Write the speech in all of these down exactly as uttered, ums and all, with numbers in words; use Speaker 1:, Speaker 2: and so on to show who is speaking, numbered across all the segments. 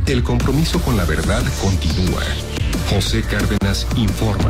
Speaker 1: El compromiso con la verdad continúa. José Cárdenas informa.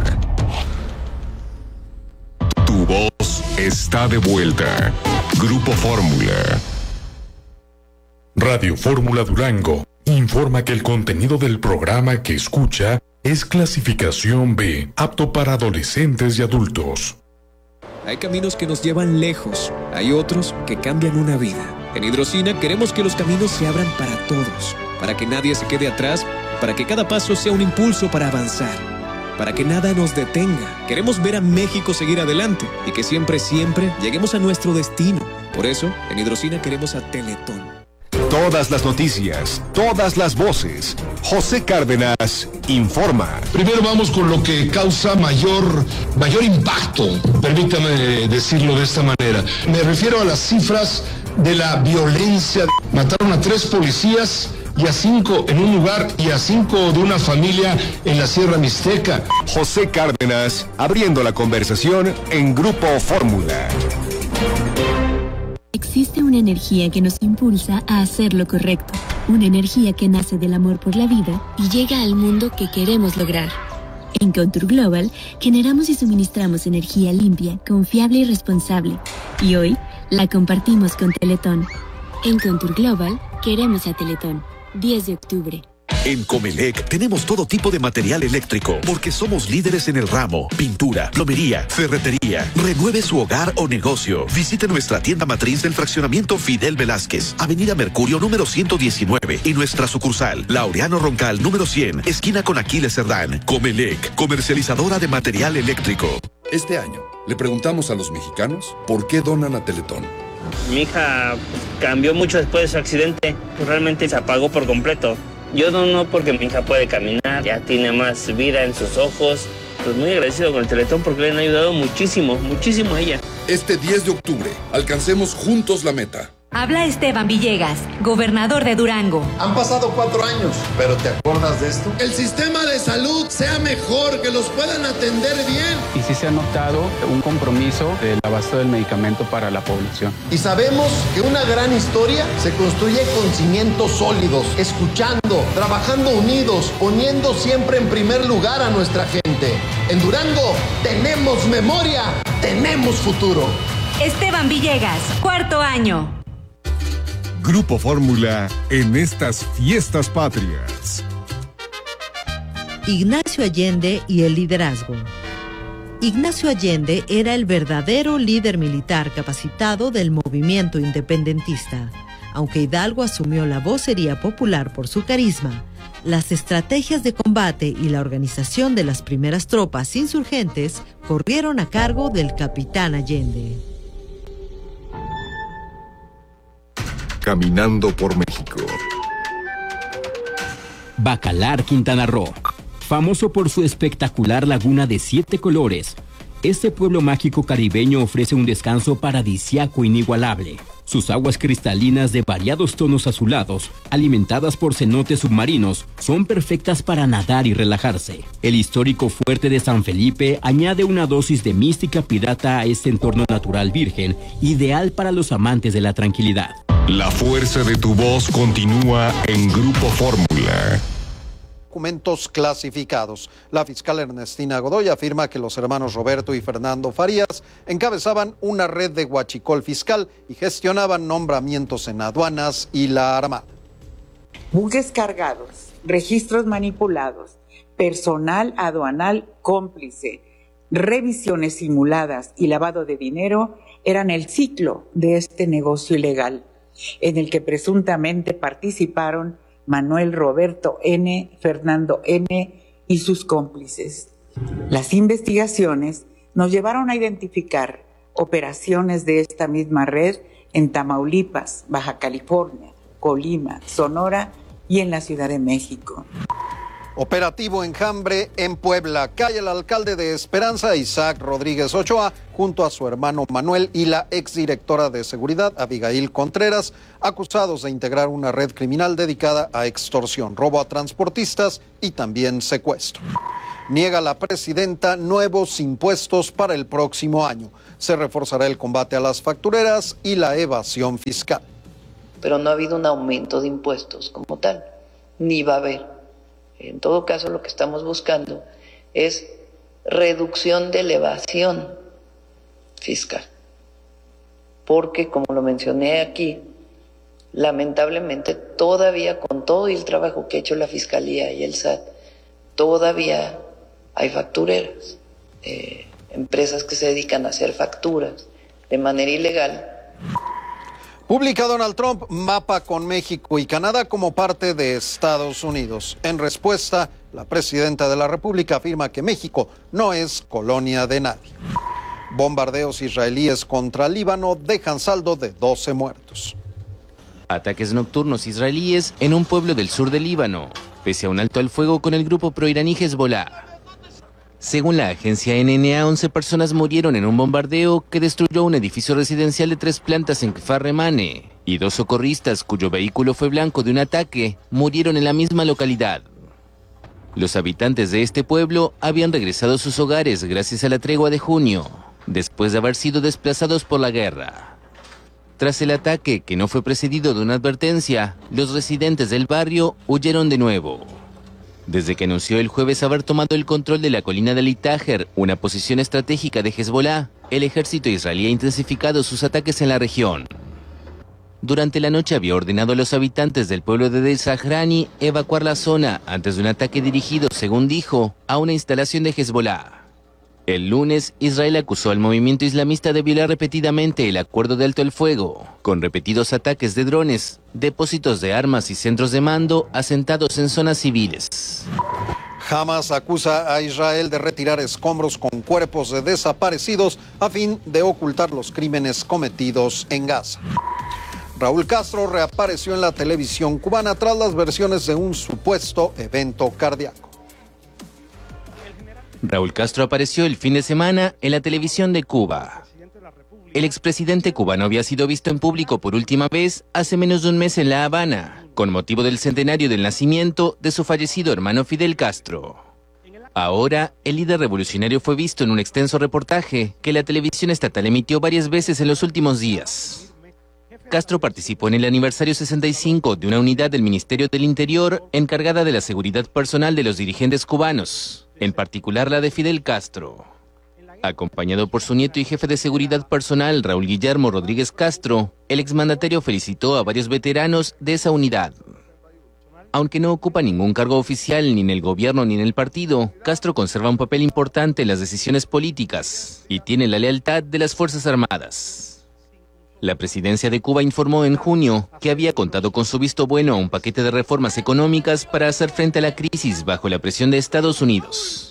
Speaker 1: Tu voz está de vuelta. Grupo Fórmula.
Speaker 2: Radio Fórmula Durango informa que el contenido del programa que escucha es clasificación B, apto para adolescentes y adultos.
Speaker 3: Hay caminos que nos llevan lejos, hay otros que cambian una vida. En Hidrocina queremos que los caminos se abran para todos, para que nadie se quede atrás, para que cada paso sea un impulso para avanzar, para que nada nos detenga. Queremos ver a México seguir adelante y que siempre, siempre lleguemos a nuestro destino. Por eso, en Hidrocina queremos a Teletón.
Speaker 1: Todas las noticias, todas las voces. José Cárdenas informa.
Speaker 4: Primero vamos con lo que causa mayor, mayor impacto, permítame decirlo de esta manera. Me refiero a las cifras de la violencia. Mataron a tres policías y a cinco en un lugar y a cinco de una familia en la Sierra Mixteca.
Speaker 1: José Cárdenas abriendo la conversación en Grupo Fórmula.
Speaker 5: Existe una energía que nos impulsa a hacer lo correcto, una energía que nace del amor por la vida y llega al mundo que queremos lograr. En Contour Global generamos y suministramos energía limpia, confiable y responsable, y hoy la compartimos con Teletón. En Contour Global queremos a Teletón. diez de octubre.
Speaker 6: En Comelec tenemos todo tipo de material eléctrico porque somos líderes en el ramo: pintura, plomería, ferretería. Renueve su hogar o negocio. Visite nuestra tienda matriz del fraccionamiento Fidel Velázquez, Avenida Mercurio número ciento diecinueve, y nuestra sucursal Laureano Roncal número cien, esquina con Aquiles Cerdán. Comelec, comercializadora de material eléctrico.
Speaker 7: Este año le preguntamos a los mexicanos por qué donan a Teletón.
Speaker 8: Mi hija cambió mucho después de su accidente, realmente se apagó por completo. Yo dono porque mi hija puede caminar, ya tiene más vida en sus ojos. Pues muy agradecido con el Teletón porque le han ayudado muchísimo, muchísimo a ella.
Speaker 7: Este diez de octubre, alcancemos juntos la meta.
Speaker 9: Habla Esteban Villegas, gobernador de Durango.
Speaker 10: Han pasado cuatro años, pero ¿te acuerdas de esto?
Speaker 11: El sistema de salud sea mejor, que los puedan atender bien.
Speaker 12: Y sí se ha notado un compromiso del abasto del medicamento para la población.
Speaker 10: Y sabemos que una gran historia se construye con cimientos sólidos, escuchando, trabajando unidos, poniendo siempre en primer lugar a nuestra gente. En Durango tenemos memoria, tenemos futuro.
Speaker 9: Esteban Villegas, cuarto año.
Speaker 1: Grupo Fórmula en estas fiestas patrias.
Speaker 13: Ignacio Allende y el liderazgo. Ignacio Allende era el verdadero líder militar capacitado del movimiento independentista. Aunque Hidalgo asumió la vocería popular por su carisma, las estrategias de combate y la organización de las primeras tropas insurgentes corrieron a cargo del capitán Allende.
Speaker 1: Caminando por México.
Speaker 14: Bacalar, Quintana Roo. Famoso por su espectacular laguna de siete colores, este pueblo mágico caribeño ofrece un descanso paradisíaco inigualable. Sus aguas cristalinas de variados tonos azulados, alimentadas por cenotes submarinos, son perfectas para nadar y relajarse. El histórico fuerte de San Felipe añade una dosis de mística pirata a este entorno natural virgen, ideal para los amantes de la tranquilidad.
Speaker 1: La fuerza de tu voz continúa en Grupo Fórmula.
Speaker 15: Documentos clasificados. La fiscal Ernestina Godoy afirma que los hermanos Roberto y Fernando Farías encabezaban una red de huachicol fiscal y gestionaban nombramientos en aduanas y la Armada.
Speaker 16: Buques cargados, registros manipulados, personal aduanal cómplice, revisiones simuladas y lavado de dinero eran el ciclo de este negocio ilegal, en el que presuntamente participaron Manuel Roberto N., Fernando N. y sus cómplices. Las investigaciones nos llevaron a identificar operaciones de esta misma red en Tamaulipas, Baja California, Colima, Sonora y en la Ciudad de México.
Speaker 15: Operativo Enjambre en Puebla. Cae el alcalde de Esperanza, Isaac Rodríguez Ochoa, junto a su hermano Manuel y la exdirectora de Seguridad, Abigail Contreras, acusados de integrar una red criminal dedicada a extorsión, robo a transportistas y también secuestro. Niega la presidenta nuevos impuestos para el próximo año. Se reforzará el combate a las factureras y la evasión fiscal.
Speaker 17: Pero no ha habido un aumento de impuestos como tal. ni va a haber. En todo caso, lo que estamos buscando es reducción de elevación fiscal, porque, como lo mencioné aquí, lamentablemente todavía, con todo el trabajo que ha hecho la Fiscalía y el S A T, todavía hay factureras, eh, empresas que se dedican a hacer facturas de manera ilegal.
Speaker 15: Publica Donald Trump mapa con México y Canadá como parte de Estados Unidos. En respuesta, la presidenta de la República afirma que México no es colonia de nadie. Bombardeos israelíes contra Líbano dejan saldo de doce muertos.
Speaker 18: Ataques nocturnos israelíes en un pueblo del sur de Líbano, pese a un alto al fuego con el grupo proiraní Hezbollah. Según la agencia N N A, once personas murieron en un bombardeo que destruyó un edificio residencial de tres plantas en Kfar Remane, y dos socorristas cuyo vehículo fue blanco de un ataque murieron en la misma localidad. Los habitantes de este pueblo habían regresado a sus hogares gracias a la tregua de junio, después de haber sido desplazados por la guerra. Tras el ataque, que no fue precedido de una advertencia, los residentes del barrio huyeron de nuevo. Desde que anunció el jueves haber tomado el control de la colina de Al-Tajer, una posición estratégica de Hezbollah, el ejército israelí ha intensificado sus ataques en la región. Durante la noche había ordenado a los habitantes del pueblo de Deir Zahrani evacuar la zona antes de un ataque dirigido, según dijo, a una instalación de Hezbollah. El lunes, Israel acusó al movimiento islamista de violar repetidamente el acuerdo de alto el fuego, con repetidos ataques de drones, depósitos de armas y centros de mando asentados en zonas civiles.
Speaker 15: Hamas acusa a Israel de retirar escombros con cuerpos de desaparecidos a fin de ocultar los crímenes cometidos en Gaza. Raúl Castro reapareció en la televisión cubana tras las versiones de un supuesto evento cardíaco.
Speaker 18: Raúl Castro apareció el fin de semana en la televisión de Cuba. El expresidente cubano había sido visto en público por última vez hace menos de un mes en La Habana, con motivo del centenario del nacimiento de su fallecido hermano Fidel Castro. Ahora, el líder revolucionario fue visto en un extenso reportaje que la televisión estatal emitió varias veces en los últimos días. Castro participó en el aniversario sesenta y cinco de una unidad del Ministerio del Interior encargada de la seguridad personal de los dirigentes cubanos, en particular la de Fidel Castro. Acompañado por su nieto y jefe de seguridad personal, Raúl Guillermo Rodríguez Castro, el exmandatario felicitó a varios veteranos de esa unidad. Aunque no ocupa ningún cargo oficial ni en el gobierno ni en el partido, Castro conserva un papel importante en las decisiones políticas y tiene la lealtad de las Fuerzas Armadas. La presidencia de Cuba informó en junio que había contado con su visto bueno a un paquete de reformas económicas para hacer frente a la crisis bajo la presión de Estados Unidos.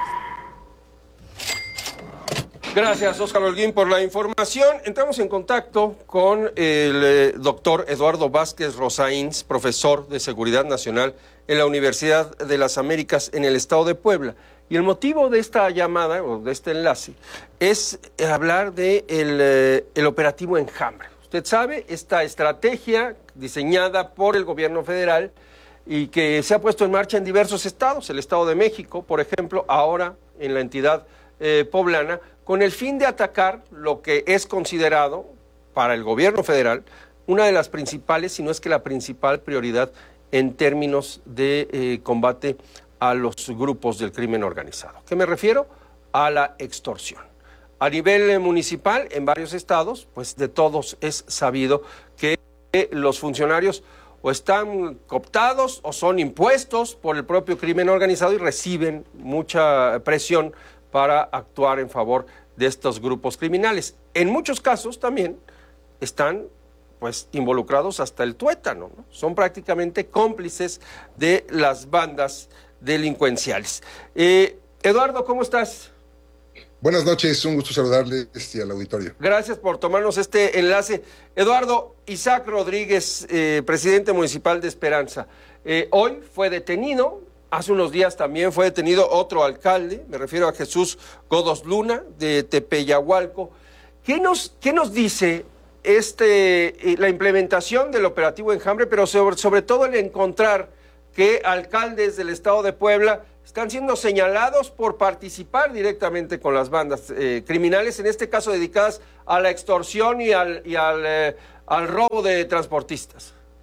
Speaker 19: Gracias, Óscar Holguín, por la información. Entramos en contacto con el eh, doctor Eduardo Vázquez Rosaíns, profesor de Seguridad Nacional en la Universidad de las Américas en el estado de Puebla. Y el motivo de esta llamada, o de este enlace, es hablar de el, eh, el operativo Enjambre. Usted sabe, esta estrategia diseñada por el gobierno federal y que se ha puesto en marcha en diversos estados, el Estado de México, por ejemplo, ahora en la entidad eh, poblana, con el fin de atacar lo que es considerado para el gobierno federal una de las principales, si no es que la principal prioridad en términos de eh, combate a los grupos del crimen organizado. ¿Qué me refiero? A la extorsión. A nivel eh, municipal, en varios estados, pues de todos es sabido que eh, los funcionarios o están cooptados o son impuestos por el propio crimen organizado y reciben mucha presión para actuar en favor de estos grupos criminales. En muchos casos también están pues involucrados hasta el tuétano, ¿no? Son prácticamente cómplices de las bandas delincuenciales. Eh, Eduardo, ¿cómo estás?
Speaker 20: Buenas noches, un gusto saludarles y al auditorio.
Speaker 19: Gracias por tomarnos este enlace. Eduardo, Isaac Rodríguez, eh, presidente municipal de Esperanza, eh, hoy fue detenido. Hace unos días también fue detenido otro alcalde, me refiero a Jesús Godos Luna, de Tepeyahualco. ¿Qué nos, qué nos dice este, la implementación del operativo Enjambre, pero sobre, sobre todo el encontrar que alcaldes del estado de Puebla están siendo señalados por participar directamente con las bandas eh, criminales, en este caso dedicadas a la extorsión y al, y al, eh, al robo de transportistas?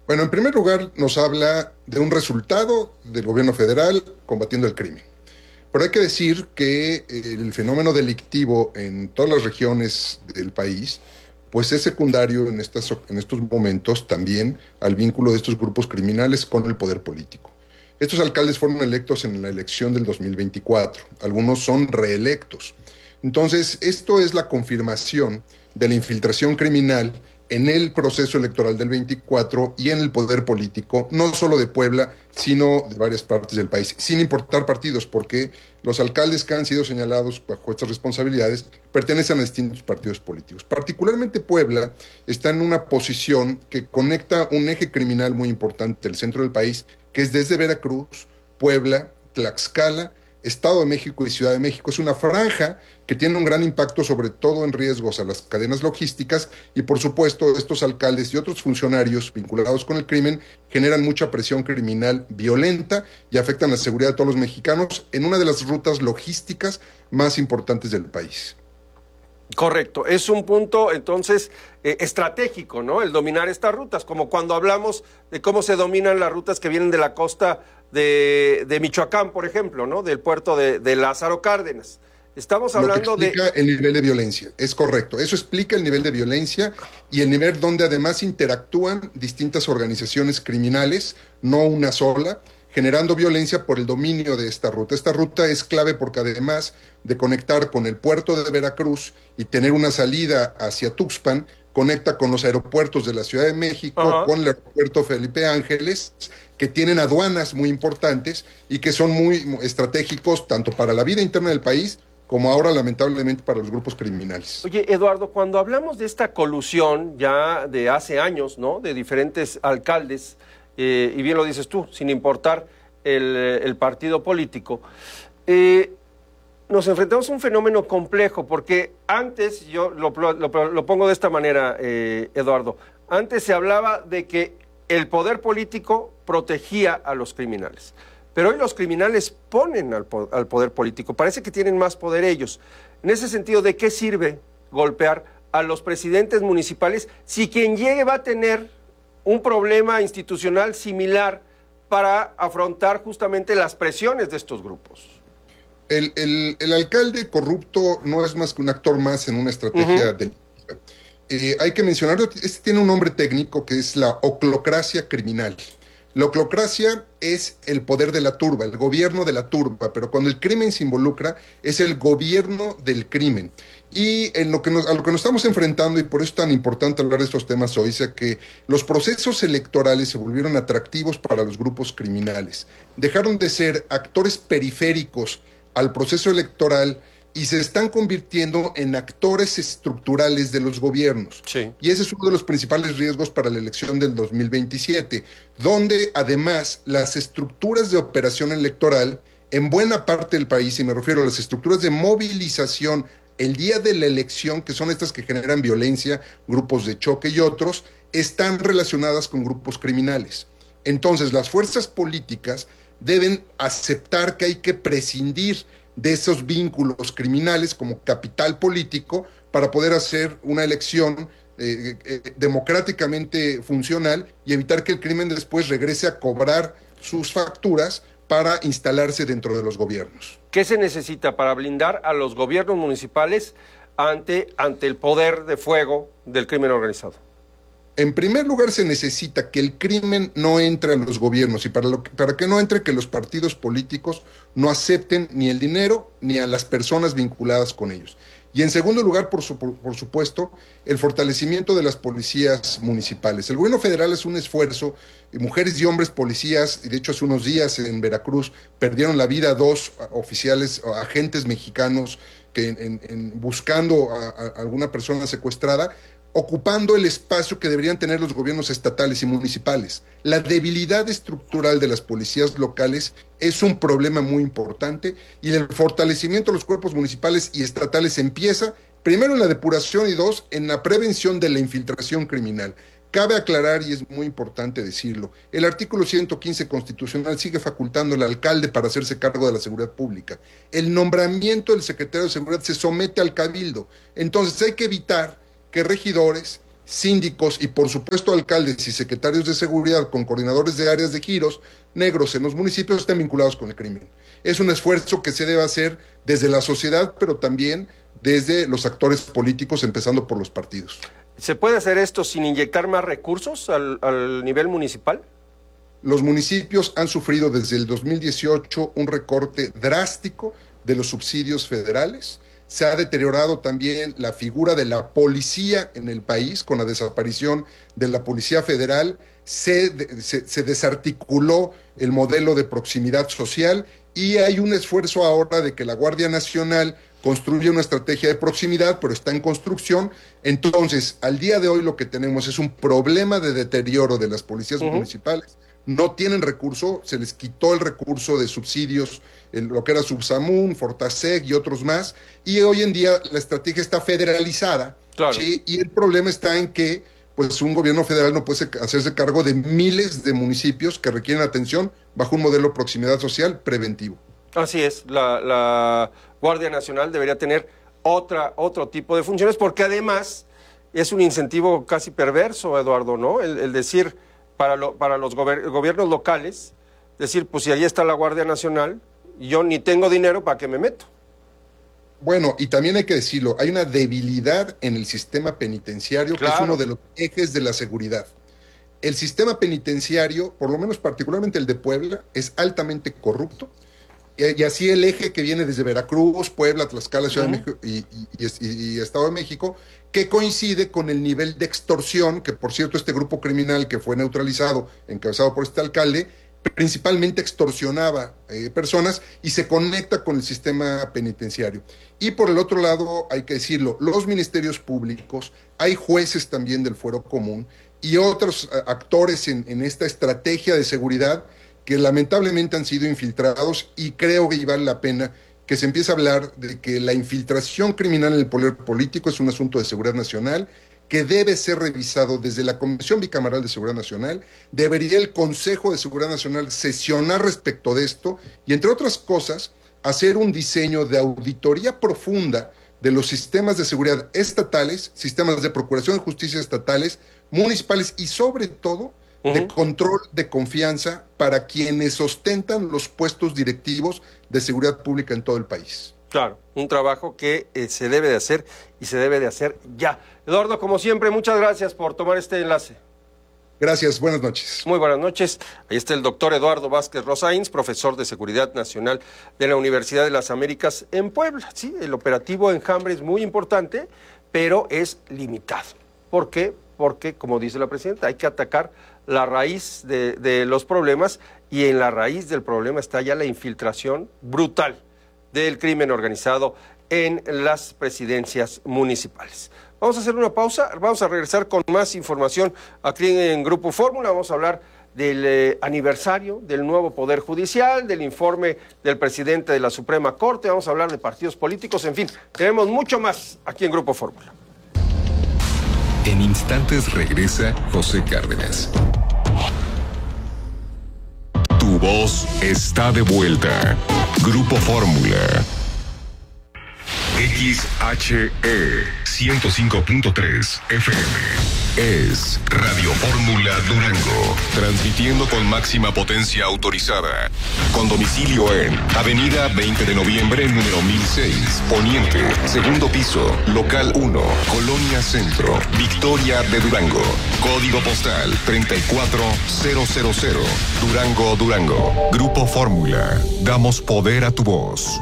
Speaker 20: Bueno, en primer lugar nos habla de un resultado del gobierno federal combatiendo el crimen. Pero hay que decir que el fenómeno delictivo en todas las regiones del país pues es secundario en, estas, en estos momentos también al vínculo de estos grupos criminales con el poder político. Estos alcaldes fueron electos en la elección del dos mil veinticuatro, algunos son reelectos. Entonces, esto es la confirmación de la infiltración criminal en el proceso electoral del veinticuatro y en el poder político, no solo de Puebla, sino de varias partes del país, sin importar partidos, porque los alcaldes que han sido señalados bajo estas responsabilidades pertenecen a distintos partidos políticos. Particularmente Puebla está en una posición que conecta un eje criminal muy importante del centro del país, que es desde Veracruz, Puebla, Tlaxcala, Estado de México y Ciudad de México. Es una franja que tiene un gran impacto, sobre todo en riesgos a las cadenas logísticas, y por supuesto estos alcaldes y otros funcionarios vinculados con el crimen generan mucha presión criminal violenta y afectan la seguridad de todos los mexicanos en una de las rutas logísticas más importantes del país.
Speaker 19: Correcto, es un punto entonces eh, estratégico, ¿no? El dominar estas rutas, como cuando hablamos de cómo se dominan las rutas que vienen de la costa de, de Michoacán, por ejemplo, ¿no? Del puerto de, de Lázaro Cárdenas. Estamos hablando de...
Speaker 20: Lo que explica el nivel de violencia, es correcto. Eso explica el nivel de violencia y el nivel donde además interactúan distintas organizaciones criminales, no una sola, generando violencia por el dominio de esta ruta. Esta ruta es clave porque además de conectar con el puerto de Veracruz y tener una salida hacia Tuxpan, conecta con los aeropuertos de la Ciudad de México, uh-huh. con el aeropuerto Felipe Ángeles, que tienen aduanas muy importantes y que son muy estratégicos tanto para la vida interna del país como ahora lamentablemente para los grupos criminales.
Speaker 19: Oye, Eduardo, cuando hablamos de esta colusión ya de hace años, ¿no? De diferentes alcaldes, eh, y bien lo dices tú, sin importar el, el partido político, eh, nos enfrentamos a un fenómeno complejo, porque antes, yo lo, lo, lo pongo de esta manera, eh, Eduardo, antes se hablaba de que el poder político protegía a los criminales. Pero hoy los criminales ponen al, al poder político, parece que tienen más poder ellos. En ese sentido, ¿de qué sirve golpear a los presidentes municipales si quien llegue va a tener un problema institucional similar para afrontar justamente las presiones de estos grupos?
Speaker 20: El, el, el alcalde corrupto no es más que un actor más en una estrategia uh-huh. de... Eh, hay que mencionarlo, este tiene un nombre técnico que es la oclocracia criminal. La oclocracia es el poder de la turba, el gobierno de la turba, pero cuando el crimen se involucra es el gobierno del crimen. Y en lo que nos, a lo que nos estamos enfrentando, y por eso es tan importante hablar de estos temas hoy, es que los procesos electorales se volvieron atractivos para los grupos criminales. Dejaron de ser actores periféricos al proceso electoral y se están convirtiendo en actores estructurales de los gobiernos.
Speaker 19: Sí.
Speaker 20: Y ese es uno de los principales riesgos para la elección del dos mil veintisiete, donde además las estructuras de operación electoral en buena parte del país, y me refiero a las estructuras de movilización el día de la elección, que son estas que generan violencia, grupos de choque y otros, están relacionadas con grupos criminales. Entonces, las fuerzas políticas deben aceptar que hay que prescindir de esos vínculos criminales como capital político para poder hacer una elección eh, eh, democráticamente funcional y evitar que el crimen después regrese a cobrar sus facturas para instalarse dentro de los gobiernos.
Speaker 19: ¿Qué se necesita para blindar a los gobiernos municipales ante, ante el poder de fuego del crimen organizado?
Speaker 20: En primer lugar, se necesita que el crimen no entre a los gobiernos y para, lo que, para que no entre, que los partidos políticos no acepten ni el dinero ni a las personas vinculadas con ellos. Y en segundo lugar, por, su, por, por supuesto, el fortalecimiento de las policías municipales. El gobierno federal es un esfuerzo, y mujeres y hombres policías, y de hecho hace unos días en Veracruz perdieron la vida dos oficiales, agentes mexicanos que en, en, en buscando a, a alguna persona secuestrada, ocupando el espacio que deberían tener los gobiernos estatales y municipales. La debilidad estructural de las policías locales es un problema muy importante y el fortalecimiento de los cuerpos municipales y estatales empieza, primero en la depuración y dos, en la prevención de la infiltración criminal. Cabe aclarar, y es muy importante decirlo, el artículo ciento quince constitucional sigue facultando al alcalde para hacerse cargo de la seguridad pública. El nombramiento del secretario de Seguridad se somete al cabildo. Entonces hay que evitar que regidores síndicos y por supuesto alcaldes y secretarios de seguridad con coordinadores de áreas de giros negros en los municipios estén vinculados con el crimen. Es un esfuerzo que se debe hacer desde la sociedad, pero también desde los actores políticos, empezando por los partidos.
Speaker 19: ¿Se puede hacer esto sin inyectar más recursos al, al nivel municipal?
Speaker 20: Los municipios han sufrido desde el dos mil dieciocho un recorte drástico de los subsidios federales. Se ha deteriorado también la figura de la policía en el país con la desaparición de la Policía Federal. Se, se, se desarticuló el modelo de proximidad social y hay un esfuerzo ahora de que la Guardia Nacional construye una estrategia de proximidad, pero está en construcción. Entonces, al día de hoy lo que tenemos es un problema de deterioro de las policías uh-huh. municipales. No tienen recurso, se les quitó el recurso de subsidios, el, lo que era Subsamun, Fortaseg y otros más, y hoy en día la estrategia está federalizada, claro. ¿sí? Y el problema está en que pues un gobierno federal no puede hacerse cargo de miles de municipios que requieren atención bajo un modelo de proximidad social preventivo.
Speaker 19: Así es, la, la Guardia Nacional debería tener otra, otro tipo de funciones, porque además es un incentivo casi perverso, Eduardo, ¿no? El, el decir... Para, lo, para los gober, gobiernos locales, decir, pues si ahí está la Guardia Nacional, yo ni tengo dinero para que me meto.
Speaker 20: Bueno, y también hay que decirlo, hay una debilidad en el sistema penitenciario, claro. que es uno de los ejes de la seguridad. El sistema penitenciario, por lo menos particularmente el de Puebla, es altamente corrupto, y, y así el eje que viene desde Veracruz, Puebla, Tlaxcala, Ciudad uh-huh. de México y, y, y, y Estado de México, que coincide con el nivel de extorsión, que por cierto este grupo criminal que fue neutralizado, encabezado por este alcalde, principalmente extorsionaba eh, personas y se conecta con el sistema penitenciario. Y por el otro lado, hay que decirlo, los ministerios públicos, hay jueces también del fuero común y otros uh, actores en, en esta estrategia de seguridad que lamentablemente han sido infiltrados, y creo que vale la pena que se empiece a hablar de que la infiltración criminal en el poder político es un asunto de seguridad nacional que debe ser revisado desde la Comisión Bicameral de Seguridad Nacional. Debería el Consejo de Seguridad Nacional sesionar respecto de esto y, entre otras cosas, hacer un diseño de auditoría profunda de los sistemas de seguridad estatales, sistemas de procuración de justicia estatales, municipales y, sobre todo, Uh-huh. de control de confianza para quienes ostentan los puestos directivos de seguridad pública en todo el país.
Speaker 19: Claro, un trabajo que eh, se debe de hacer y se debe de hacer ya. Eduardo, como siempre, muchas gracias por tomar este enlace.
Speaker 20: Gracias, buenas noches.
Speaker 19: Muy buenas noches. Ahí está el doctor Eduardo Vázquez Rosains, profesor de Seguridad Nacional de la Universidad de las Américas en Puebla. Sí, el operativo Enjambre es muy importante, pero es limitado. ¿Por qué? Porque, como dice la presidenta, hay que atacar la raíz de, de los problemas, y en la raíz del problema está ya la infiltración brutal del crimen organizado en las presidencias municipales. Vamos a hacer una pausa, vamos a regresar con más información aquí en Grupo Fórmula. Vamos a hablar del eh, aniversario del nuevo Poder Judicial, del informe del presidente de la Suprema Corte, vamos a hablar de partidos políticos, en fin, tenemos mucho más aquí en Grupo Fórmula.
Speaker 1: En instantes regresa José Cárdenas. Tu voz está de vuelta. Grupo Fórmula. X H E ciento cinco punto tres F M. Es Radio Fórmula Durango, transmitiendo con máxima potencia autorizada, con domicilio en Avenida veinte de noviembre, número mil seis, Poniente, segundo piso, local uno, Colonia Centro, Victoria de Durango, código postal treinta y cuatro mil, Durango, Durango. Grupo Fórmula, damos poder a tu voz.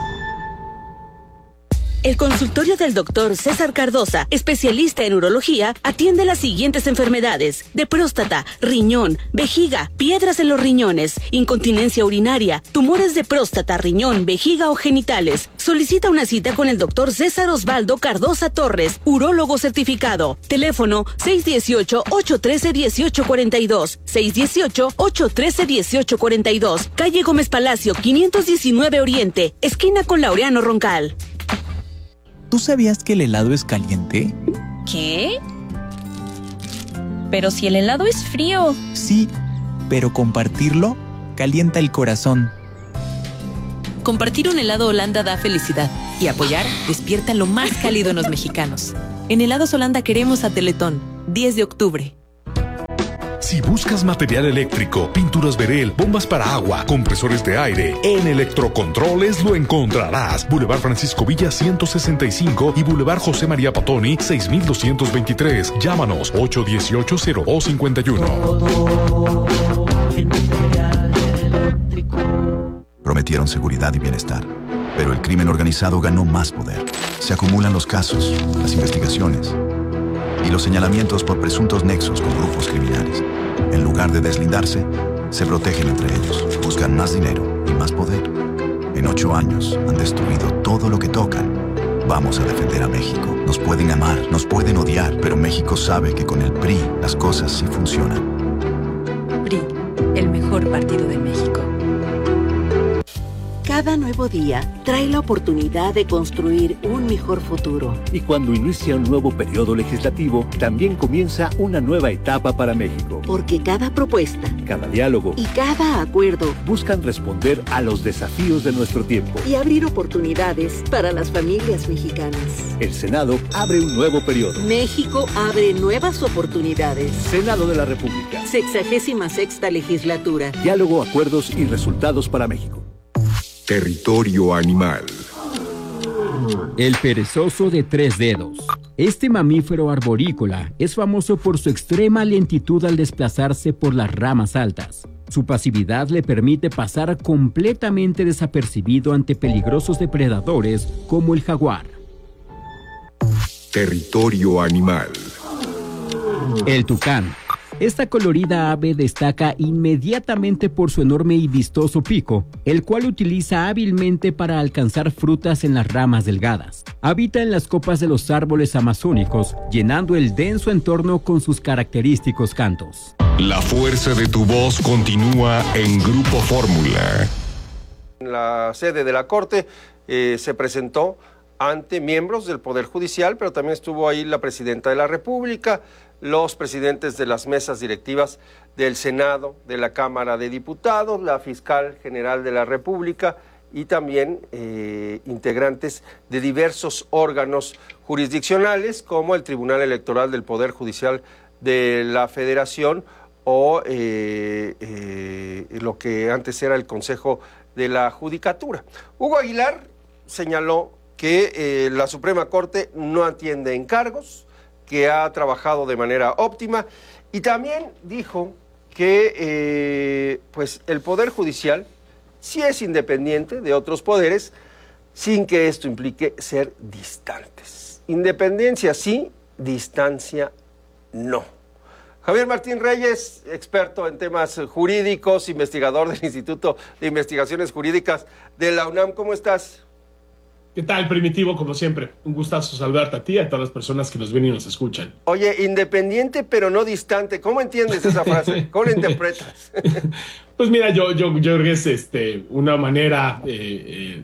Speaker 21: El consultorio del doctor César Cardosa, especialista en urología, atiende las siguientes enfermedades: de próstata, riñón, vejiga, piedras en los riñones, incontinencia urinaria, tumores de próstata, riñón, vejiga o genitales. Solicita una cita con el doctor César Osvaldo Cardosa Torres, urólogo certificado. Teléfono seis uno ocho, ocho uno tres, uno ocho cuatro dos, seis uno ocho, ocho uno tres, uno ocho cuatro dos, calle Gómez Palacio, quinientos diecinueve Oriente, esquina con Laureano Roncal.
Speaker 22: ¿Tú sabías que el helado es caliente?
Speaker 23: ¿Qué? Pero si el helado es frío.
Speaker 22: Sí, pero compartirlo calienta el corazón.
Speaker 23: Compartir un helado Holanda da felicidad y apoyar despierta lo más cálido en los mexicanos. En Helados Holanda queremos a Teletón. diez de octubre.
Speaker 2: Si buscas material eléctrico, pinturas Verel, bombas para agua, compresores de aire, en Electrocontroles lo encontrarás. Boulevard Francisco Villa ciento sesenta y cinco y Boulevard José María Patoni seis mil doscientos veintitrés. Llámanos ocho uno ocho, cero dos cinco uno.
Speaker 3: Prometieron seguridad y bienestar, pero el crimen organizado ganó más poder. Se acumulan los casos, las investigaciones y los señalamientos por presuntos nexos con grupos criminales. En lugar de deslindarse, se protegen entre ellos, buscan más dinero y más poder. En ocho años han destruido todo lo que tocan. Vamos a defender a México. Nos pueden amar, nos pueden odiar, pero México sabe que con el P R I las cosas sí funcionan.
Speaker 4: P R I, el mejor partido de México.
Speaker 24: Cada nuevo día trae la oportunidad de construir un mejor futuro.
Speaker 25: Y cuando inicia un nuevo periodo legislativo, también comienza una nueva etapa para México.
Speaker 24: Porque cada propuesta,
Speaker 25: cada diálogo
Speaker 24: y cada acuerdo
Speaker 25: buscan responder a los desafíos de nuestro tiempo
Speaker 24: y abrir oportunidades para las familias mexicanas.
Speaker 25: El Senado abre un nuevo periodo.
Speaker 24: México abre nuevas oportunidades.
Speaker 25: Senado de la República.
Speaker 24: Sexagésima sexta legislatura.
Speaker 25: Diálogo, acuerdos y resultados para México.
Speaker 1: Territorio animal.
Speaker 14: El perezoso de tres dedos. Este mamífero arborícola es famoso por su extrema lentitud al desplazarse por las ramas altas. Su pasividad le permite pasar completamente desapercibido ante peligrosos depredadores como el jaguar.
Speaker 1: Territorio animal.
Speaker 14: El tucán. Esta colorida ave destaca inmediatamente por su enorme y vistoso pico, el cual utiliza hábilmente para alcanzar frutas en las ramas delgadas. Habita en las copas de los árboles amazónicos, llenando el denso entorno con sus característicos cantos.
Speaker 1: La fuerza de tu voz continúa en Grupo Fórmula.
Speaker 19: En la sede de la Corte eh, se presentó ante miembros del Poder Judicial, pero también estuvo ahí la Presidenta de la República, los presidentes de las mesas directivas del Senado, de la Cámara de Diputados, la Fiscal General de la República y también eh, integrantes de diversos órganos jurisdiccionales como el Tribunal Electoral del Poder Judicial de la Federación o eh, eh, lo que antes era el Consejo de la Judicatura. Hugo Aguilar señaló que eh, la Suprema Corte no atiende encargos, que ha trabajado de manera óptima, y también dijo que eh, pues el Poder Judicial sí es independiente de otros poderes, sin que esto implique ser distantes. Independencia sí, distancia no. Javier Martín Reyes, experto en temas jurídicos, investigador del Instituto de Investigaciones Jurídicas de la UNAM, ¿cómo estás?
Speaker 26: ¿Qué tal, Primitivo? Como siempre, un gustazo saludarte a ti y a todas las personas que nos ven y nos escuchan.
Speaker 19: Oye, independiente pero no distante, ¿cómo entiendes esa frase? ¿Cómo la interpretas?
Speaker 26: Pues mira, yo, yo, yo creo que es este, una manera eh, eh,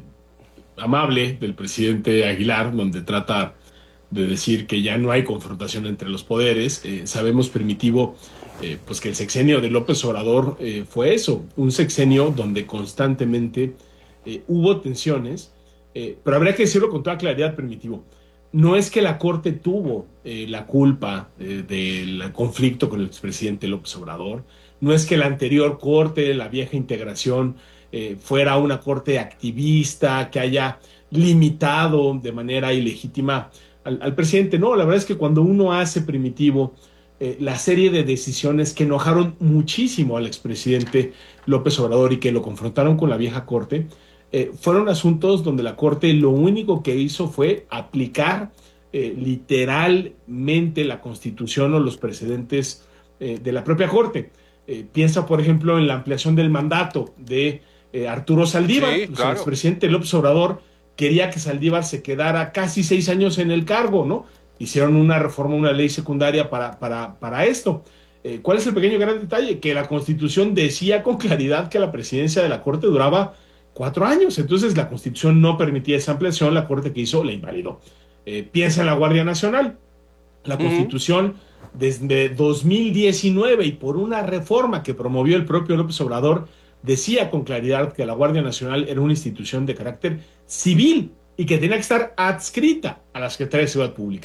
Speaker 26: amable del presidente Aguilar, donde trata de decir que ya no hay confrontación entre los poderes. Eh, sabemos, Primitivo, eh, pues que el sexenio de López Obrador eh, fue eso, un sexenio donde constantemente eh, hubo tensiones. Eh, pero habría que decirlo con toda claridad, Primitivo. No es que la Corte tuvo eh, la culpa eh, del conflicto con el expresidente López Obrador. No es que la anterior Corte, la vieja integración, eh, fuera una Corte activista que haya limitado de manera ilegítima al, al presidente. No, la verdad es que cuando uno hace, Primitivo, eh, la serie de decisiones que enojaron muchísimo al expresidente López Obrador y que lo confrontaron con la vieja Corte, Eh, fueron asuntos donde la Corte lo único que hizo fue aplicar eh, literalmente la Constitución o los precedentes eh, de la propia Corte. Eh, piensa, por ejemplo, en la ampliación del mandato de eh, Arturo Saldívar.
Speaker 19: Sí,
Speaker 26: pues,
Speaker 19: claro.
Speaker 26: El expresidente López Obrador quería que Saldívar se quedara casi seis años en el cargo, ¿no? Hicieron una reforma, una ley secundaria para, para, para esto. Eh, ¿Cuál es el pequeño gran detalle? Que la Constitución decía con claridad que la presidencia de la Corte duraba cuatro años, entonces la Constitución no permitía esa ampliación, la Corte que hizo la invalidó. Eh, piensa en la Guardia Nacional, la Constitución uh-huh. desde dos mil diecinueve y por una reforma que promovió el propio López Obrador, decía con claridad que la Guardia Nacional era una institución de carácter civil y que tenía que estar adscrita a la Secretaría de Seguridad Pública.
Speaker 19: Claro.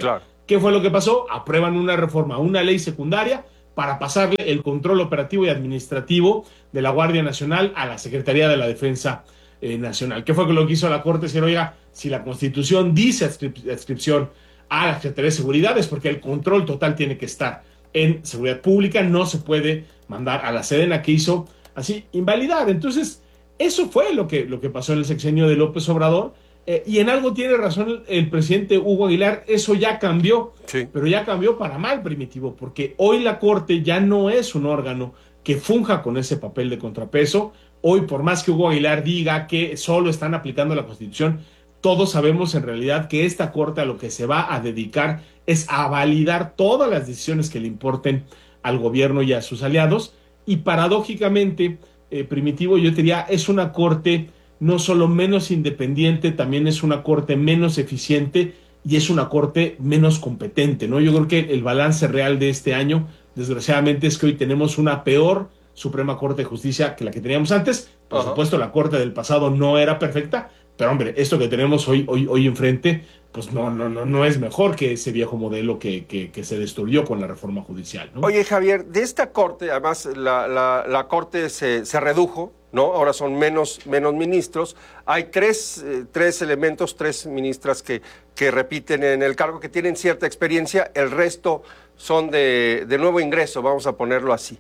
Speaker 26: ¿Qué fue lo que pasó? Aprueban una reforma, una ley secundaria para pasarle el control operativo y administrativo de la Guardia Nacional a la Secretaría de la Defensa eh, Nacional. ¿Qué fue lo que hizo la Corte? Decir, oiga, si la Constitución dice adscrip- adscripción a la Secretaría de Seguridad es porque el control total tiene que estar en seguridad pública, no se puede mandar a la Sedena, que hizo así invalidar. Entonces, eso fue lo que, lo que pasó en el sexenio de López Obrador. Eh, y en algo tiene razón el, el presidente Hugo Aguilar, eso ya cambió, sí. Pero ya cambió para mal, Primitivo, porque hoy la Corte ya no es un órgano que funja con ese papel de contrapeso. Hoy, por más que Hugo Aguilar diga que solo están aplicando la Constitución, todos sabemos en realidad que esta Corte a lo que se va a dedicar es a validar todas las decisiones que le importen al gobierno y a sus aliados. Y paradójicamente, eh, Primitivo, yo diría, es una Corte no solo menos independiente, también es una Corte menos eficiente y es una Corte menos competente, ¿no? Yo creo que el balance real de este año, desgraciadamente, es que hoy tenemos una peor Suprema Corte de Justicia que la que teníamos antes. Por Ajá. supuesto, la Corte del pasado no era perfecta, pero hombre, esto que tenemos hoy, hoy, hoy enfrente, pues no, no, no, no es mejor que ese viejo modelo que, que, que se destruyó con la reforma judicial, ¿no?
Speaker 19: Oye, Javier, de esta Corte, además la, la, la Corte se, se redujo, ¿no? Ahora son menos, menos ministros. Hay tres, eh, tres elementos, tres ministras que, que repiten en el cargo, que tienen cierta experiencia, el resto son de, de nuevo ingreso, vamos a ponerlo así.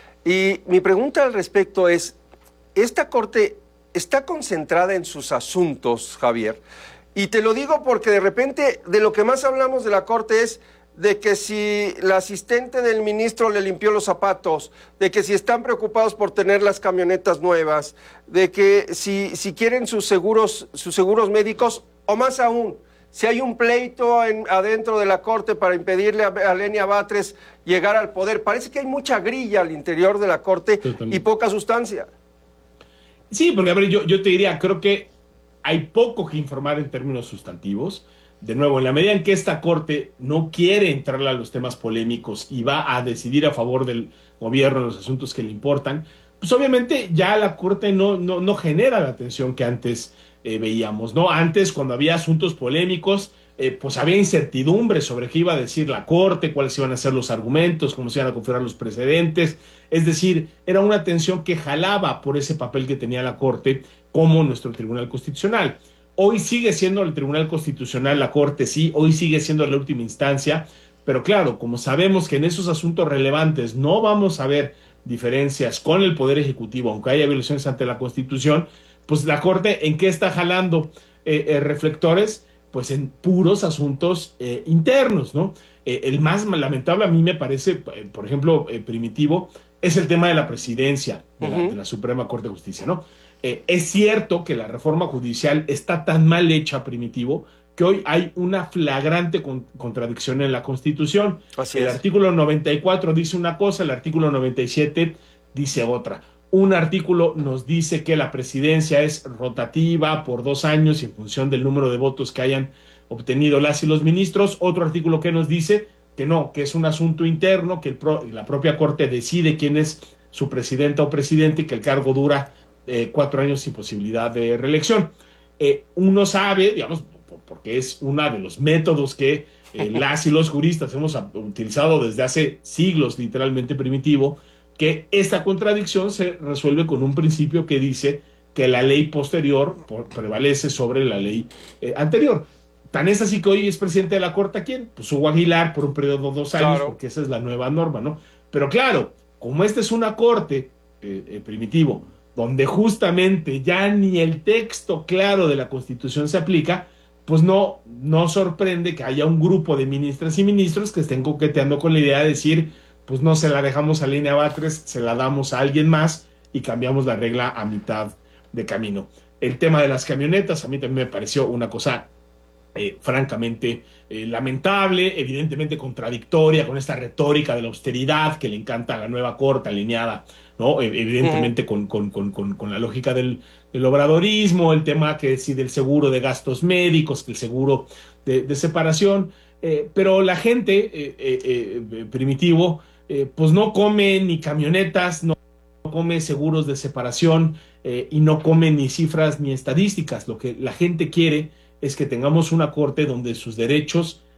Speaker 19: Y mi pregunta al respecto es, ¿esta Corte está concentrada en sus asuntos, Javier? Y te lo digo porque de repente de lo que más hablamos de la Corte es de que si la asistente del ministro le limpió los zapatos, de que si están preocupados por tener las camionetas nuevas, de que si, si quieren sus seguros, sus seguros médicos, o más aún, si hay un pleito en, adentro de la Corte para impedirle a, a Lenia Batres llegar al poder. Parece que hay mucha grilla al interior de la Corte y poca sustancia.
Speaker 26: Sí, porque a ver, yo, yo te diría, creo que hay poco que informar en términos sustantivos. De nuevo, en la medida en que esta Corte no quiere entrar a los temas polémicos y va a decidir a favor del gobierno en los asuntos que le importan, pues obviamente ya la Corte no, no, no genera la atención que antes eh, veíamos, ¿no? Antes, cuando había asuntos polémicos, eh, pues había incertidumbre sobre qué iba a decir la Corte, cuáles iban a ser los argumentos, cómo se iban a configurar los precedentes. Es decir, era una atención que jalaba por ese papel que tenía la Corte como nuestro Tribunal Constitucional. Hoy sigue siendo el Tribunal Constitucional la Corte, sí, hoy sigue siendo la última instancia, pero claro, como sabemos que en esos asuntos relevantes no vamos a ver diferencias con el Poder Ejecutivo, aunque haya violaciones ante la Constitución, pues la Corte, ¿en qué está jalando eh, eh, reflectores? Pues en puros asuntos eh, internos, ¿no? Eh, el más lamentable a mí me parece, eh, por ejemplo, eh, Primitivo, es el tema de la presidencia de, uh-huh. la, de la Suprema Corte de Justicia, ¿no? Eh, es cierto que la reforma judicial está tan mal hecha, Primitivo, que hoy hay una flagrante con, contradicción en la Constitución. Así el es. Artículo noventa y cuatro dice una cosa, el artículo noventa y siete dice otra. Un artículo nos dice que la presidencia es rotativa por dos años y en función del número de votos que hayan obtenido las y los ministros. Otro artículo que nos dice que no, que es un asunto interno, que el pro, la propia Corte decide quién es su presidenta o presidente y que el cargo dura Eh, cuatro años sin posibilidad de reelección. Eh, uno sabe, digamos, porque es uno de los métodos que eh, las y los juristas hemos utilizado desde hace siglos, literalmente, Primitivo, que esta contradicción se resuelve con un principio que dice que la ley posterior por, prevalece sobre la ley eh, anterior. Tan es así que hoy es presidente de la Corte, ¿quién? Pues Hugo Aguilar por un periodo de dos años, claro. Porque esa es la nueva norma, ¿no? Pero claro, como esta es una Corte, eh, eh, Primitivo, donde justamente ya ni el texto claro de la Constitución se aplica, pues no, no sorprende que haya un grupo de ministras y ministros que estén coqueteando con la idea de decir, pues no se la dejamos a Lenia Batres, se la damos a alguien más y cambiamos la regla a mitad de camino. El tema de las camionetas a mí también me pareció una cosa eh, francamente eh, lamentable, evidentemente contradictoria con esta retórica de la austeridad que le encanta a la nueva Corte alineada, ¿no? Evidentemente uh-huh. con, con, con, con, con la lógica del, del obradorismo, el tema que sí del seguro de gastos médicos, que el seguro de, de separación, eh, pero la gente, eh, eh, eh, Primitivo, eh, pues no come ni camionetas, no come seguros de separación eh, y no come ni cifras ni estadísticas. Lo que la gente quiere es que tengamos una Corte donde sus derechos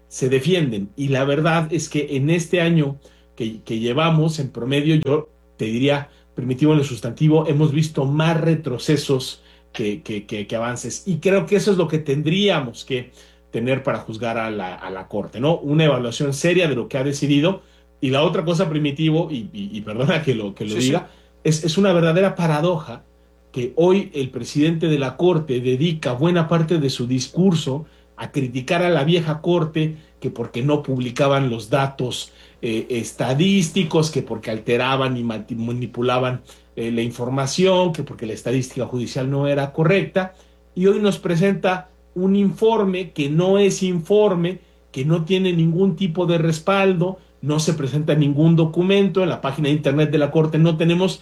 Speaker 26: se defienden. Y la verdad es que en este año que, que llevamos, en promedio, yo te diría, Primitivo, en el sustantivo, hemos visto más retrocesos que, que, que, que avances. Y creo que eso es lo que tendríamos que tener para juzgar a la, a la Corte, ¿no? Una evaluación seria de lo que ha decidido. Y la otra cosa, Primitivo, y, y, y perdona que lo, que lo sí, diga, sí. Es, es una verdadera paradoja que hoy el presidente de la Corte dedica buena parte de su discurso a criticar a la vieja Corte, que porque no publicaban los datos eh, estadísticos, que porque alteraban y manipulaban eh, la información, que porque la estadística judicial no era correcta, y hoy nos presenta un informe que no es informe, que no tiene ningún tipo de respaldo, no se presenta ningún documento, en la página de internet de la Corte no tenemos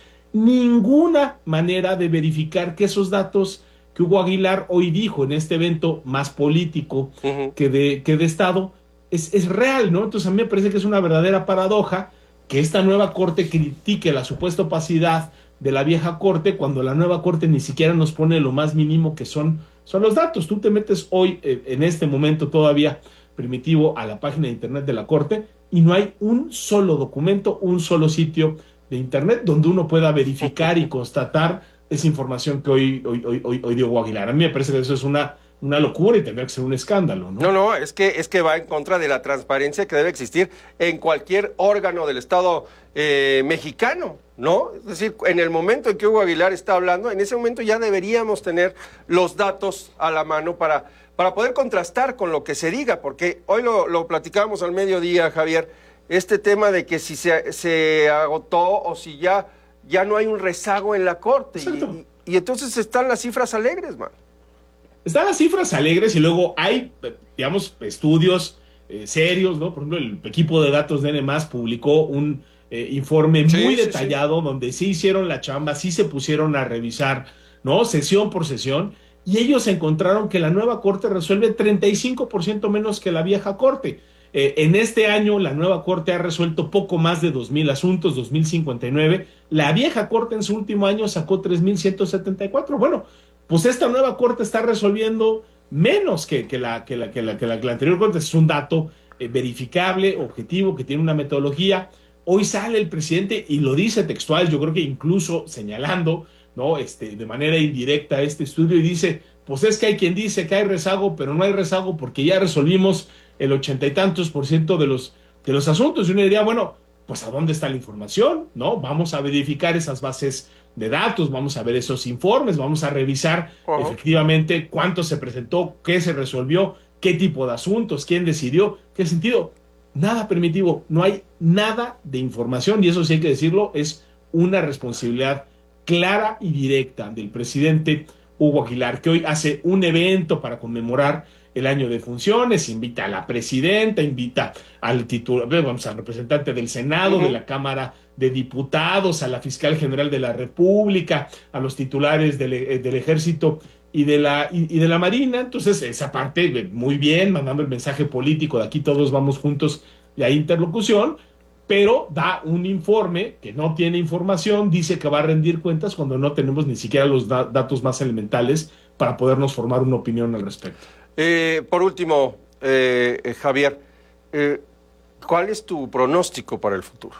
Speaker 26: ninguna manera de verificar que esos datos que Hugo Aguilar hoy dijo en este evento más político uh-huh. que, de, que de Estado, es, es real, ¿no? Entonces a mí me parece que es una verdadera paradoja que esta nueva Corte critique la supuesta opacidad de la vieja Corte cuando la nueva Corte ni siquiera nos pone lo más mínimo que son, son los datos. Tú te metes hoy, eh, en este momento todavía, Primitivo, a la página de internet de la Corte y no hay un solo documento, un solo sitio de internet donde uno pueda verificar y constatar esa información que hoy, hoy, hoy, hoy, hoy dio Hugo Aguilar. A mí me parece que eso es una, una locura y tendría que ser un escándalo, ¿no?
Speaker 19: No, no, es que, es que va en contra de la transparencia que debe existir en cualquier órgano del Estado eh, mexicano, ¿no? Es decir, en el momento en que Hugo Aguilar está hablando, en ese momento ya deberíamos tener los datos a la mano para, para poder contrastar con lo que se diga, porque hoy lo, lo platicábamos al mediodía, Javier, este tema de que si se, se agotó o si ya... ya no hay un rezago en la Corte. Y, y entonces están las cifras alegres, man.
Speaker 26: Están las cifras alegres y luego hay, digamos, estudios eh, serios, ¿no? Por ejemplo, el equipo de datos de N más publicó un eh, informe sí, muy sí, detallado sí. donde sí hicieron la chamba, sí se pusieron a revisar, ¿no? Sesión por sesión, y ellos encontraron que la nueva Corte resuelve treinta y cinco por ciento menos que la vieja Corte. Eh, en este año la nueva Corte ha resuelto poco más de dos mil asuntos, dos mil cincuenta y nueve. La vieja Corte en su último año sacó tres mil ciento setenta y cuatro. Bueno, pues esta nueva Corte está resolviendo menos que, que, la, que, la, que, la, que, la, que la anterior Corte. Es un dato eh, verificable, objetivo, que tiene una metodología. Hoy sale el presidente y lo dice textual, yo creo que incluso señalando, ¿no? este, de manera indirecta este estudio, y dice, pues es que hay quien dice que hay rezago, pero no hay rezago porque ya resolvimos el ochenta y tantos por ciento de los, de los asuntos. Y uno diría, bueno, pues ¿a dónde está la información? ¿No? Vamos a verificar esas bases de datos, vamos a ver esos informes, vamos a revisar uh-huh. efectivamente cuánto se presentó, qué se resolvió, qué tipo de asuntos, quién decidió, qué sentido. Nada Primitivo, no hay nada de información, y eso sí hay que decirlo, es una responsabilidad clara y directa del presidente Hugo Aguilar, que hoy hace un evento para conmemorar el año de funciones, invita a la presidenta, invita al titular, vamos, al representante del Senado, uh-huh. de la Cámara de Diputados, a la fiscal general de la República, a los titulares del, del Ejército y de la y, y de la Marina. Entonces, esa parte, muy bien, mandando el mensaje político de aquí todos vamos juntos y hay interlocución, pero da un informe que no tiene información, dice que va a rendir cuentas cuando no tenemos ni siquiera los da- datos más elementales para podernos formar una opinión al respecto.
Speaker 19: Eh, por último, eh, eh, Javier, eh, ¿cuál es tu pronóstico para el futuro?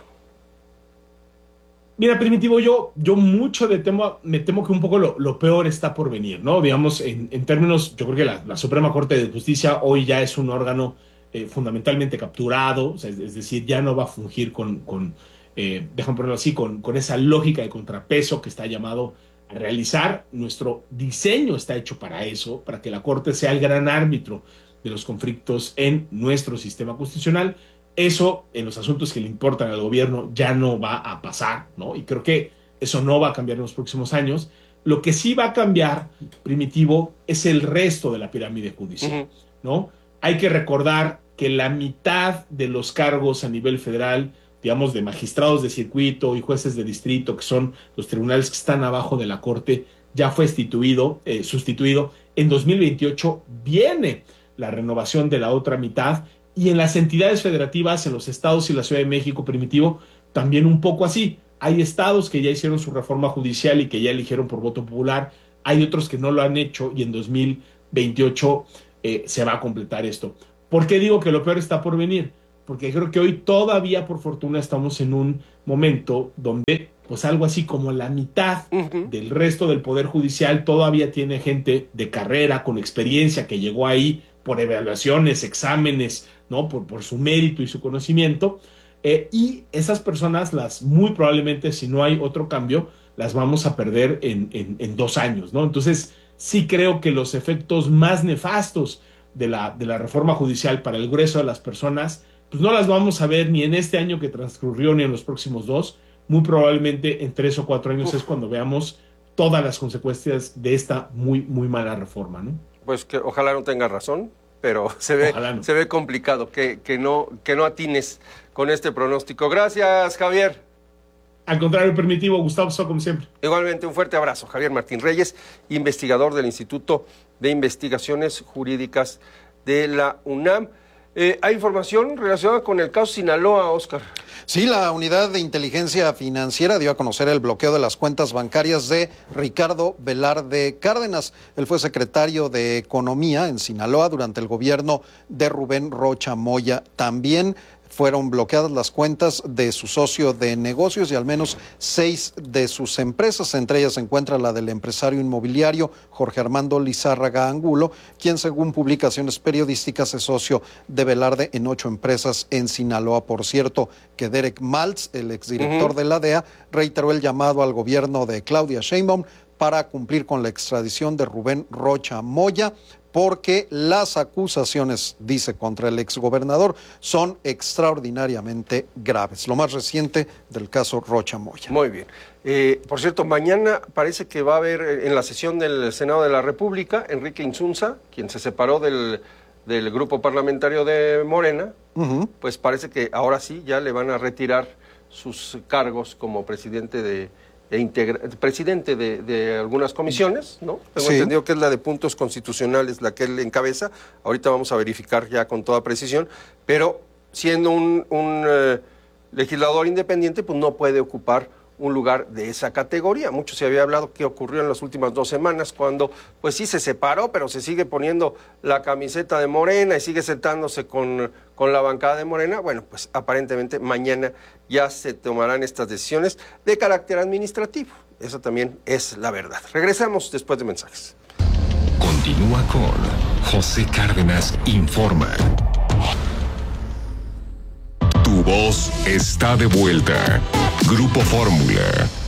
Speaker 26: Mira, Primitivo, yo, yo mucho de temo, me temo que un poco lo, lo peor está por venir, ¿no? Digamos, en, en términos, yo creo que la, la Suprema Corte de Justicia hoy ya es un órgano eh, fundamentalmente capturado, o sea, es, es decir, ya no va a fungir con, con eh, déjame ponerlo así, con, con esa lógica de contrapeso que está llamado a realizar. Nuestro diseño está hecho para eso, para que la Corte sea el gran árbitro de los conflictos en nuestro sistema constitucional. Eso, en los asuntos que le importan al gobierno, ya no va a pasar, ¿no? Y creo que eso no va a cambiar en los próximos años. Lo que sí va a cambiar, Primitivo, es el resto de la pirámide judicial, uh-huh. ¿no? Hay que recordar que la mitad de los cargos a nivel federal, digamos, de magistrados de circuito y jueces de distrito, que son los tribunales que están abajo de la Corte, ya fue sustituido, eh, sustituido. En dos mil veintiocho viene la renovación de la otra mitad, y en las entidades federativas, en los estados y la Ciudad de México, Primitivo, también un poco así. Hay estados que ya hicieron su reforma judicial y que ya eligieron por voto popular, hay otros que no lo han hecho, y en dos mil veintiocho eh, se va a completar esto. ¿Por qué digo que lo peor está por venir? Porque creo que hoy todavía, por fortuna, estamos en un momento donde pues algo así como la mitad uh-huh. del resto del Poder Judicial todavía tiene gente de carrera, con experiencia, que llegó ahí por evaluaciones, exámenes, ¿no? Por, por su mérito y su conocimiento. Eh, y esas personas, las muy probablemente, si no hay otro cambio, las vamos a perder en, en, en dos años, ¿no? Entonces, sí creo que los efectos más nefastos de la, de la reforma judicial para el grueso de las personas, pues no las vamos a ver ni en este año que transcurrió ni en los próximos dos. Muy probablemente en tres o cuatro años Uf. es cuando veamos todas las consecuencias de esta muy, muy mala reforma, ¿no?
Speaker 19: Pues que ojalá no tenga razón, pero se ve, no. se ve complicado que, que, no, que no atines con este pronóstico. Gracias, Javier.
Speaker 26: Al contrario, permitivo, Gustavo, como siempre.
Speaker 19: Igualmente, un fuerte abrazo. Javier Martín Reyes, investigador del Instituto de Investigaciones Jurídicas de la UNAM. Eh, ¿Hay información relacionada con el caso Sinaloa, Oscar?
Speaker 15: Sí, la Unidad de Inteligencia Financiera dio a conocer el bloqueo de las cuentas bancarias de Ricardo Velarde Cárdenas. Él fue secretario de Economía en Sinaloa durante el gobierno de Rubén Rocha Moya. También fueron bloqueadas las cuentas de su socio de negocios y al menos seis de sus empresas. Entre ellas se encuentra la del empresario inmobiliario Jorge Armando Lizárraga Angulo, quien según publicaciones periodísticas es socio de Velarde en ocho empresas en Sinaloa. Por cierto, que Derek Maltz, el exdirector uh-huh. de la D E A, reiteró el llamado al gobierno de Claudia Sheinbaum para cumplir con la extradición de Rubén Rocha Moya, porque las acusaciones, dice, contra el exgobernador son extraordinariamente graves. Lo más reciente del caso Rocha Moya.
Speaker 19: Muy bien. Eh, por cierto, mañana parece que va a haber en la sesión del Senado de la República, Enrique Insunza, quien se separó del, del grupo parlamentario de Morena, uh-huh. pues parece que ahora sí ya le van a retirar sus cargos como presidente de... E integra, presidente de, de algunas comisiones, ¿no? Tengo sí. entendido que es la de puntos constitucionales la que él encabeza. Ahorita vamos a verificar ya con toda precisión, pero siendo un, un eh, legislador independiente, pues no puede ocupar un lugar de esa categoría. Mucho se había hablado que ocurrió en las últimas dos semanas cuando, pues sí se separó, pero se sigue poniendo la camiseta de Morena y sigue sentándose con, con la bancada de Morena. Bueno, pues aparentemente mañana ya se tomarán estas decisiones de carácter administrativo. Eso también es la verdad. Regresamos después de mensajes.
Speaker 1: Continúa con José Cárdenas Informa. Tu voz está de vuelta. Grupo Fórmula.